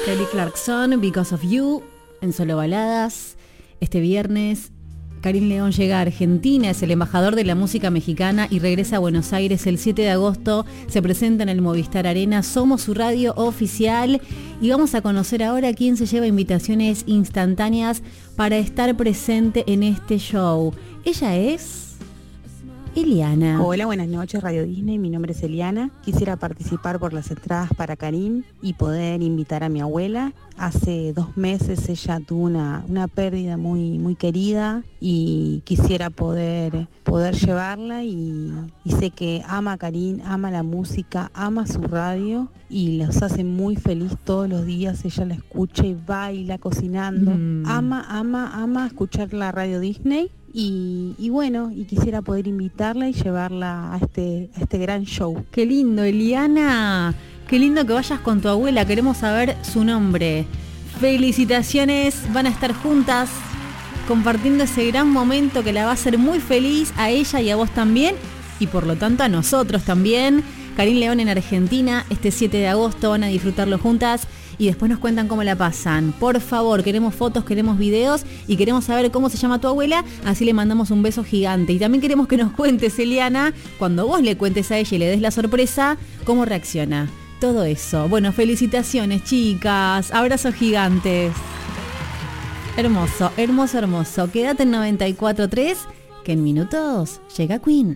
Kelly Clarkson, Because of You, en Solo Baladas. Este viernes, Karim León llega a Argentina, es el embajador de la música mexicana y regresa a Buenos Aires el 7 de agosto. Se presenta en el Movistar Arena, somos su radio oficial y vamos a conocer ahora quién se lleva invitaciones instantáneas para estar presente en este show. Ella es Eliana. Hola, buenas noches Radio Disney, mi nombre es Eliana. Quisiera participar por las entradas para Karim y poder invitar a mi abuela. Hace 2 meses ella tuvo una pérdida muy querida y quisiera poder llevarla y sé que ama a Karim, ama la música, ama su radio y los hace muy feliz todos los días. Ella la escucha y baila cocinando. Ama escuchar la Radio Disney. Y bueno, y quisiera poder invitarla y llevarla a este gran show. Qué lindo, Eliana. Qué lindo que vayas con tu abuela. Queremos saber su nombre. Felicitaciones. Van a estar juntas compartiendo ese gran momento que la va a hacer muy feliz a ella y a vos también. Y por lo tanto a nosotros también. Karim León en Argentina, este 7 de agosto. Van a disfrutarlo juntas. Y después nos cuentan cómo la pasan. Por favor, queremos fotos, queremos videos y queremos saber cómo se llama tu abuela, así le mandamos un beso gigante. Y también queremos que nos cuentes, Eliana, cuando vos le cuentes a ella y le des la sorpresa, cómo reacciona. Todo eso. Bueno, felicitaciones, chicas. Abrazos gigantes. Hermoso, hermoso, hermoso. Quédate en 94.3, que en minutos llega Queen.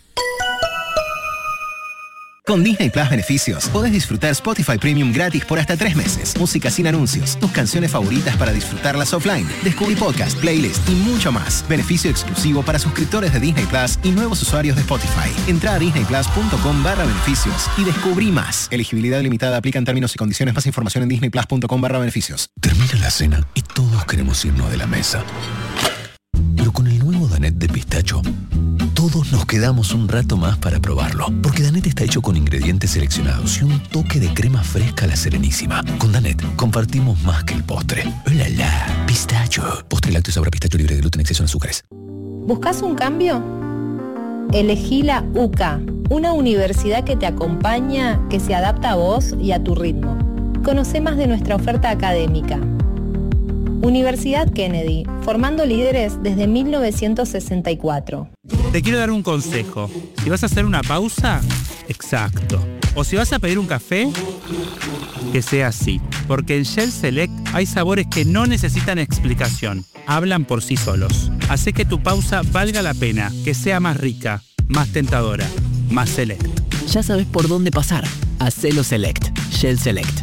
Con Disney Plus Beneficios, podés disfrutar Spotify Premium gratis por hasta 3 meses. Música sin anuncios, tus canciones favoritas para disfrutarlas offline. Descubrí podcast, playlist y mucho más. Beneficio exclusivo para suscriptores de Disney Plus y nuevos usuarios de Spotify. Entra a disneyplus.com/beneficios y descubrí más. Elegibilidad limitada, aplica en términos y condiciones. Más información en disneyplus.com/beneficios. Termina la cena y todos queremos irnos de la mesa. Pero con el nuevo Danette de pistacho, todos nos quedamos un rato más para probarlo, porque Danette está hecho con ingredientes seleccionados y un toque de crema fresca a la Serenísima. Con Danette compartimos más que el postre. ¡Oh, la, la! Pistacho. Postre lácteo sabor a pistacho libre de gluten, exceso en azúcares. ¿Buscas un cambio? Elegí la UCA, una universidad que te acompaña, que se adapta a vos y a tu ritmo. Conoce más de nuestra oferta académica. Universidad Kennedy, formando líderes desde 1964. Te quiero dar un consejo. Si vas a hacer una pausa, exacto. O si vas a pedir un café, que sea así. Porque en Shell Select hay sabores que no necesitan explicación. Hablan por sí solos. Hace que tu pausa valga la pena, que sea más rica, más tentadora, más Select. Ya sabes por dónde pasar. Hacelo Select. Shell Select.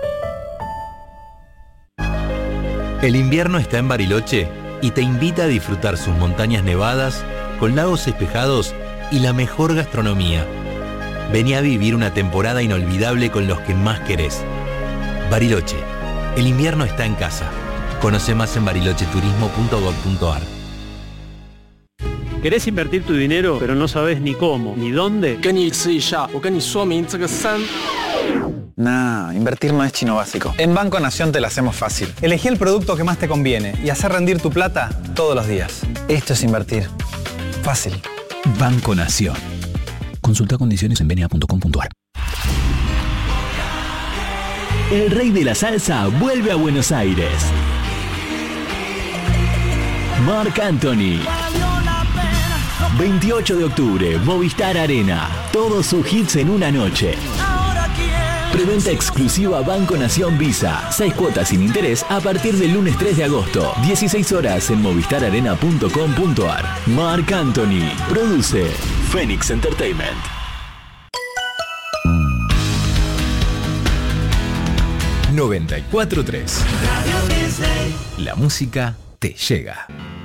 El invierno está en Bariloche y te invita a disfrutar sus montañas nevadas, con lagos espejados y la mejor gastronomía. Vení a vivir una temporada inolvidable con los que más querés. Bariloche, el invierno está en casa. Conoce más en barilocheturismo.gov.ar. ¿Querés invertir tu dinero pero no sabes ni cómo, ni dónde? Nah, invertir no es chino básico. En Banco Nación te la hacemos fácil. Elegí el producto que más te conviene y hacer rendir tu plata todos los días. Esto es invertir. Fácil. Banco Nación. Consulta condiciones en bna.com.ar. El rey de la salsa vuelve a Buenos Aires. Marc Anthony. 28 de octubre, Movistar Arena. Todos sus hits en una noche. Preventa exclusiva Banco Nación Visa. 6 cuotas sin interés a partir del lunes 3 de agosto. 16 horas en movistararena.com.ar. Marc Anthony. Produce Phoenix Entertainment. ...94.3... La música te llega.